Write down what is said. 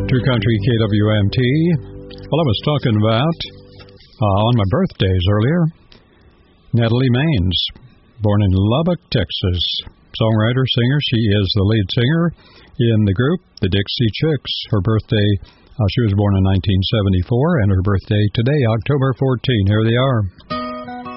True Country KWMT. Well, I was talking about, on my birthdays earlier, Natalie Maines, born in Lubbock, Texas. Songwriter, singer. She is the lead singer in the group, the Dixie Chicks. Her birthday, she was born in 1974, and her birthday today, October 14. Here they are.